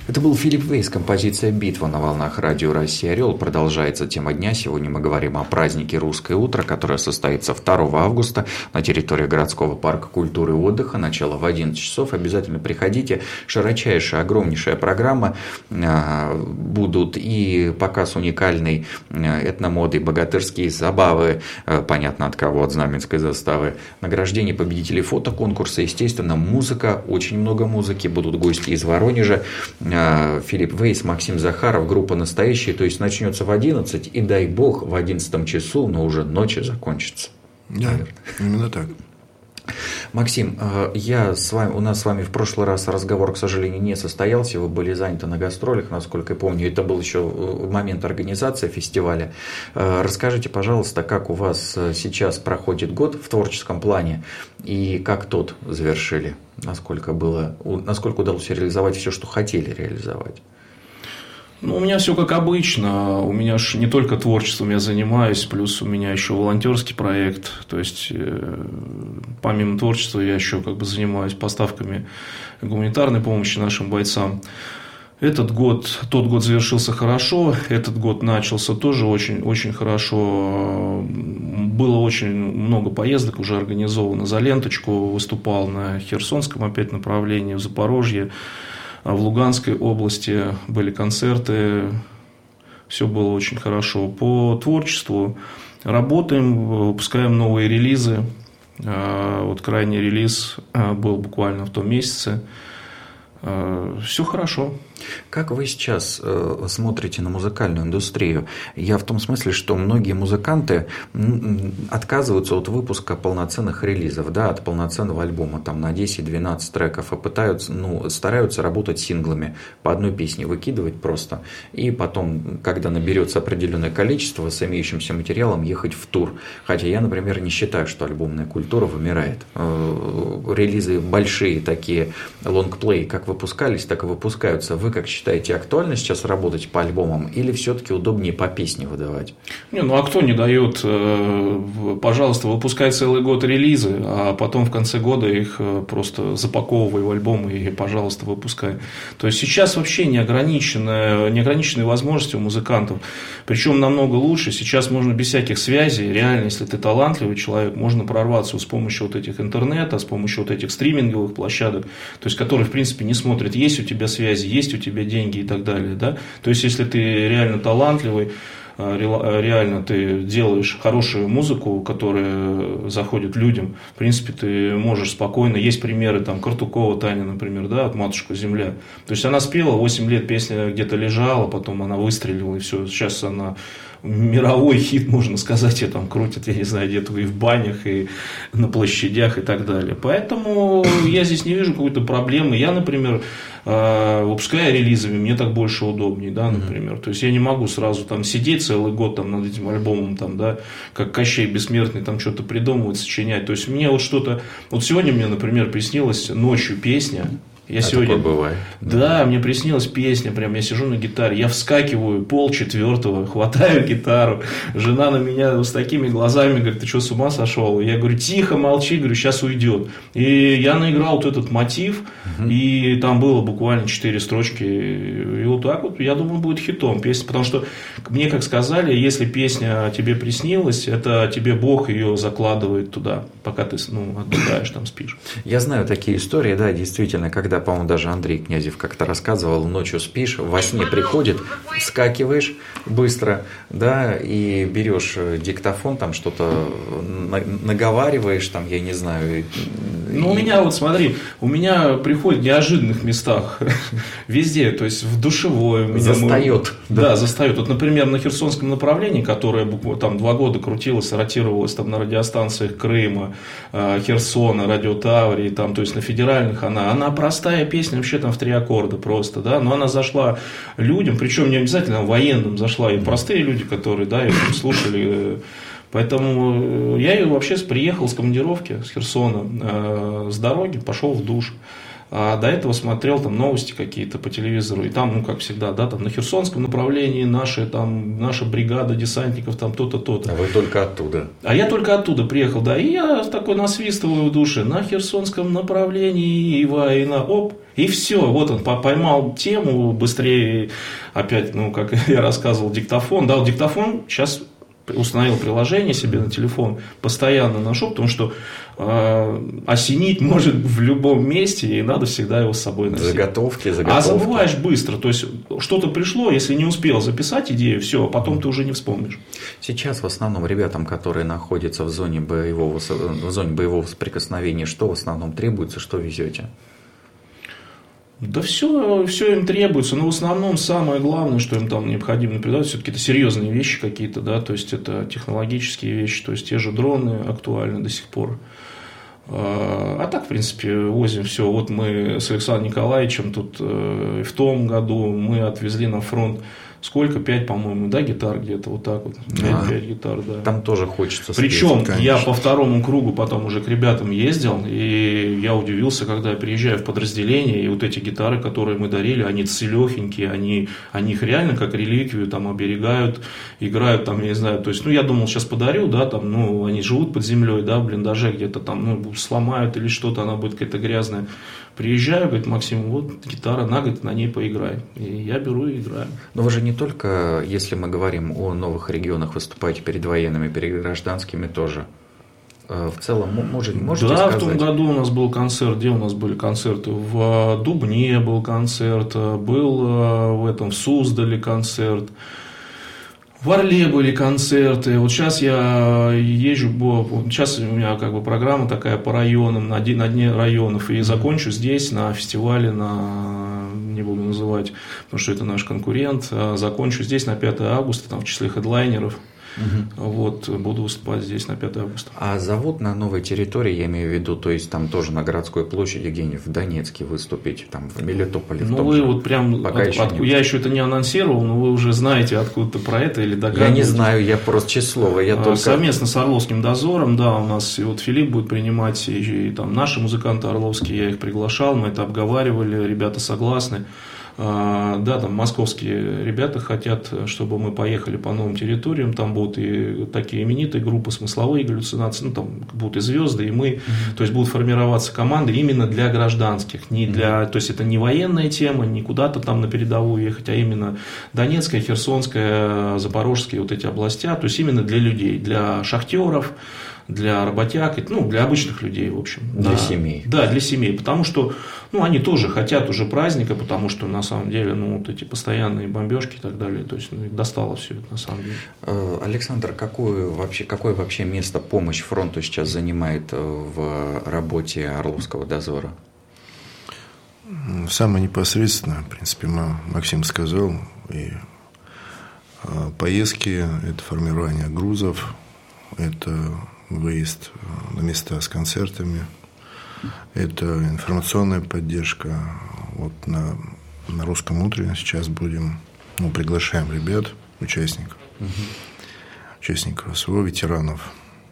Это был Филипп Вейс, композиция «Битва» на волнах радио «Россия Орел». Продолжается тема дня. Сегодня мы говорим о празднике «Русское утро», которое состоится 2 августа на территории городского парка культуры и отдыха. Начало в 11 часов. Обязательно приходите. Широчайшая, огромнейшая программа. Будут и показ уникальной этномоды, богатырские забавы, понятно от кого, от Знаменской заставы, награждение победителей фотоконкурса, естественно, музыка, очень много музыки. Будут гости из Воронежа. Филипп Вейс, Максим Захаров, группа «Настоящие», то есть начнется в 11, и дай бог в 11 часу, но уже ночью закончится. Да, именно так. Максим, у нас с вами в прошлый раз разговор, к сожалению, не состоялся, вы были заняты на гастролях, насколько я помню, это был еще момент организации фестиваля. Расскажите, пожалуйста, как у вас сейчас проходит год в творческом плане и как тот завершили, насколько удалось реализовать все, что хотели реализовать? Ну, у меня все как обычно. У меня же не только творчеством я занимаюсь, плюс у меня еще волонтерский проект. То есть, помимо творчества, я еще занимаюсь поставками гуманитарной помощи нашим бойцам. Тот год завершился хорошо, этот год начался тоже очень, очень хорошо. Было очень много поездок уже организовано за ленточку, выступал на Херсонском опять направлении, в Запорожье. В Луганской области были концерты, все было очень хорошо. По творчеству работаем, выпускаем новые релизы. Вот крайний релиз был буквально в том месяце. Все хорошо. Как вы сейчас смотрите на музыкальную индустрию? Я в том смысле, что многие музыканты отказываются от выпуска полноценных релизов, от полноценного альбома на 10-12 треков, и стараются работать синглами, по одной песне выкидывать просто, и потом, когда наберется определенное количество, с имеющимся материалом ехать в тур. Хотя я, например, не считаю, что альбомная культура вымирает. Релизы большие такие, лонгплей, как выпускались, так и выпускаются. Вы как считаете, актуально сейчас работать по альбомам или все-таки удобнее по песне выдавать? А кто не дает, пожалуйста, выпускай целый год релизы, а потом в конце года их просто запаковывай в альбомы и, пожалуйста, выпускай. То есть сейчас вообще неограниченные возможности у музыкантов, причем намного лучше. Сейчас можно без всяких связей, реально, если ты талантливый человек, можно прорваться с помощью вот этих интернета, с помощью вот этих стриминговых площадок, то есть которые, в принципе, не смотрят, есть у тебя связи, есть у тебя деньги и так далее. Да? То есть, если ты реально талантливый, реально ты делаешь хорошую музыку, которая заходит людям, в принципе, ты можешь спокойно. Есть примеры, Картукова Таня, например, от «Матушка Земля». То есть, она спела, 8 лет песня где-то лежала, потом она выстрелила, и все. Сейчас она мировой хит, можно сказать, ее крутят, я не знаю, где-то и в банях, и на площадях, и так далее. Поэтому я здесь не вижу какой-то проблемы. Я, например, выпуская релизами, мне так больше удобнее, например. То есть, я не могу сразу сидеть целый год над этим альбомом, как Кощей Бессмертный, что-то придумывать, сочинять. То есть, мне что-то... Вот сегодня мне, например, приснилась ночью песня. Такое бывает. Да, мне приснилась песня, прям я сижу на гитаре, я вскакиваю 3:30, хватаю гитару, жена на меня с такими глазами говорит, ты что, с ума сошел? Я говорю, тихо, молчи, говорю, сейчас уйдет. И я наиграл вот этот мотив, и там было буквально 4 строчки, и вот так вот, я думаю, будет хитом песня, потому что мне, как сказали, если песня тебе приснилась, это тебе Бог ее закладывает туда, пока ты отдыхаешь, спишь. Я знаю такие истории, действительно, когда, по-моему, даже Андрей Князев как-то рассказывал, ночью спишь, во сне приходит, вскакиваешь быстро, и берешь диктофон, что-то наговариваешь, я не знаю. У меня, смотри, приходит в неожиданных местах, везде, то есть в душевой. Застает. Да, застает. Вот, например, на Херсонском направлении, которое 2 года крутилось, ротировалось на радиостанциях Крыма, Херсона, Радио Таврии, то есть на федеральных, она простая песня, вообще в 3 аккорда просто, но она зашла людям, причем не обязательно военным зашла, и простые люди, которые, ее слушали. Поэтому я вообще приехал с командировки с Херсона, с дороги, пошел в душ. А до этого смотрел новости какие-то по телевизору. И там, как всегда, на Херсонском направлении наша бригада десантников, то-то, то-то. А вы только оттуда. А я только оттуда приехал, И я такой насвистываю в душе. На Херсонском направлении война, оп. И все, вот он поймал тему, быстрее, опять, как я рассказывал, диктофон. Да, вот диктофон сейчас установил приложение себе на телефон, постоянно ношу, потому что осенить может в любом месте, и надо всегда его с собой носить. Заготовки. А забываешь быстро, то есть что-то пришло, если не успел записать идею, все, потом ты уже не вспомнишь. Сейчас в основном ребятам, которые находятся в зоне боевого соприкосновения, что в основном требуется, что везете? Да все им требуется, но в основном самое главное, что им там необходимо передать, все-таки это серьезные вещи какие-то, да, то есть это технологические вещи, то есть те же дроны актуальны до сих пор. А так, в принципе, возим все. Вот мы с Александром Николаевичем тут в том году мы отвезли на фронт сколько? 5, по-моему, да, гитар где-то вот так вот. 5 гитар, да. Там тоже хочется спеть. Причем я по второму кругу потом уже к ребятам ездил, и я удивился, когда я приезжаю в подразделение, и вот эти гитары, которые мы дарили, они целехенькие, они их реально как реликвию там оберегают, играют там, я не знаю, то есть, я думал, сейчас подарю, да, там, они живут под землей, да, в блиндаже где-то там, сломают или что-то, она будет какая-то грязная. Приезжаю, говорит, Максим, вот гитара, говорит, на ней поиграй. И я беру и играю. Но вы же не только, если мы говорим о новых регионах, выступаете перед военными, перед гражданскими тоже. В целом, можете да, сказать? В том году у нас был концерт, где у нас были концерты? В Дубне был концерт, был в Суздале концерт. В Орле были концерты. Вот сейчас я езжу, сейчас у меня как бы программа такая по районам, на дне районов, и закончу здесь на фестивале, не буду называть, потому что это наш конкурент, закончу здесь на 5 августа, там в числе хедлайнеров. Вот, буду выступать здесь на 5 августа. А завод на новой территории, я имею в виду, то есть там тоже на городской площади где-нибудь в Донецке выступить, там в Мелитополе. Вы вот прям, я еще это не анонсировал, но вы уже знаете откуда-то про это или догадываетесь. Я не знаю, я просто честное слово. Только... Совместно с Орловским дозором, да, у нас и вот Филипп будет принимать, и там наши музыканты орловские, я их приглашал, мы это обговаривали, ребята согласны. Да, там московские ребята хотят, чтобы мы поехали по новым территориям, там будут и такие именитые группы, смысловые галлюцинации, там будут и звезды, и мы, то есть будут формироваться команды именно для гражданских, не для, то есть это не военная тема, не куда-то там на передовую ехать, а именно Донецкая, Херсонская, Запорожская, вот эти области, то есть именно для людей, для шахтеров, для работяг, для обычных людей, в общем. Для семей. Да, для семей, потому что, они тоже хотят уже праздника, потому что, на самом деле, вот эти постоянные бомбежки и так далее, то есть, их достало все это, на самом деле. Александр, какое вообще место помощь фронту сейчас занимает в работе Орловского дозора? Самое непосредственное, в принципе, Максим сказал, и поездки, это формирование грузов, это выезд на места с концертами, это информационная поддержка. Вот на «Русском утре» сейчас приглашаем ребят, участников СВО, ветеранов.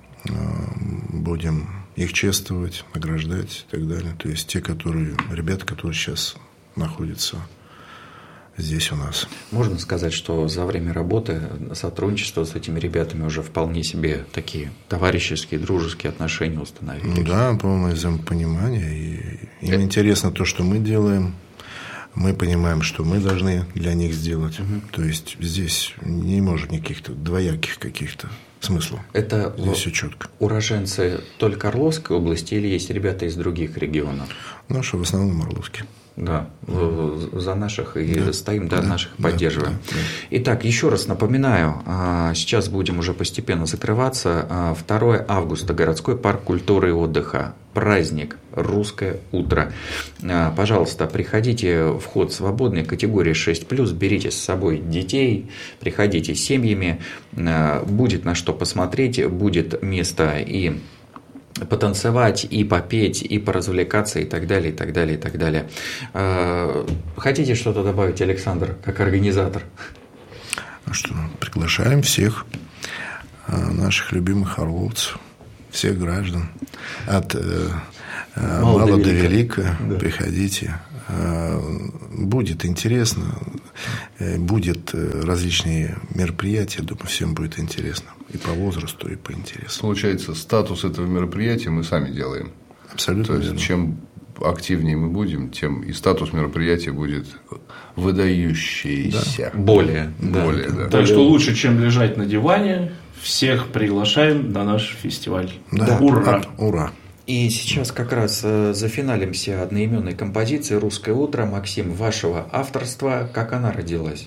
Будем их чествовать, награждать и так далее. То есть ребята, которые сейчас находятся здесь у нас. Можно сказать, что за время работы сотрудничество с этими ребятами уже вполне себе такие товарищеские, дружеские отношения установились? Да, полное взаимопонимание. И им интересно то, что мы делаем. Мы понимаем, что мы должны для них сделать. То есть здесь не может никаких двояких каких-то смыслов. Это здесь все четко. Уроженцы только Орловской области или есть ребята из других регионов? Наши в основном орловские. Да, за наших и стоим, наших поддерживаем. Да. Итак, еще раз напоминаю, сейчас будем уже постепенно закрываться. 2 августа, городской парк культуры и отдыха. Праздник «Русское утро». Пожалуйста, приходите, вход свободный, категория 6+, берите с собой детей, приходите с семьями, будет на что посмотреть, будет место и потанцевать, и попеть, и поразвлекаться, и так далее, и так далее, и так далее. Хотите что-то добавить, Александр, как организатор? Приглашаем всех наших любимых орловцев, всех граждан, от мала до велика, приходите. Будет интересно, будет различные мероприятия, думаю, всем будет интересно. И по возрасту, и по интересу. Получается, статус этого мероприятия мы сами делаем. Абсолютно. То есть, чем активнее мы будем, тем и статус мероприятия будет выдающийся. Да. Более. Да. Так что лучше, чем лежать на диване, всех приглашаем на наш фестиваль. Да. Ура! Ура! И сейчас как раз зафиналимся одноименной композицией «Русское утро». Максим, вашего авторства, как она родилась?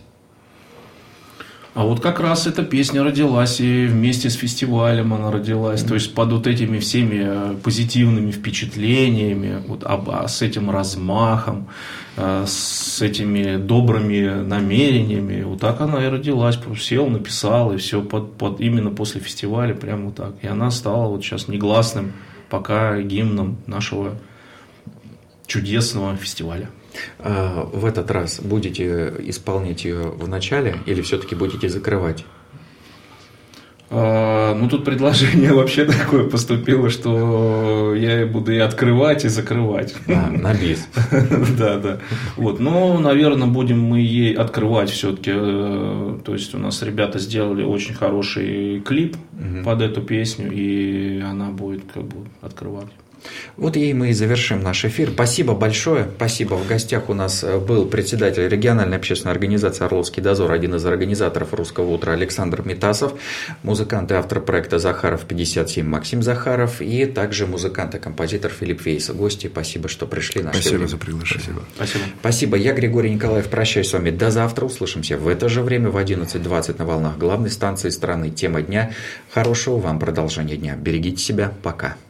А вот как раз эта песня родилась, и вместе с фестивалем она родилась, то есть под вот этими всеми позитивными впечатлениями, вот, с этим размахом, с этими добрыми намерениями, вот так она и родилась, сел, написал, и все именно после фестиваля, прямо вот так. И она стала вот сейчас негласным пока гимном нашего чудесного фестиваля. В этот раз будете исполнять ее в начале или все-таки будете закрывать? Ну, тут предложение вообще такое поступило, что я буду и открывать, и закрывать. На бис. Да. Вот. Но, наверное, будем мы ей открывать все-таки. То есть у нас ребята сделали очень хороший клип под эту песню, и она будет как бы открывать. Вот ей мы и завершим наш эфир. Спасибо большое. Спасибо. В гостях у нас был председатель региональной общественной организации «Орловский дозор», один из организаторов «Русского утра» Александр Митасов, музыкант и автор проекта «Захаров 57» Максим Захаров и также музыкант и композитор Филипп Вейс. Гости, спасибо, что пришли. Спасибо за приглашение. Спасибо. Я, Григорий Николаев, прощаюсь с вами до завтра. Услышимся в это же время в 11:20 на волнах главной станции страны. Тема дня. Хорошего вам продолжения дня. Берегите себя. Пока.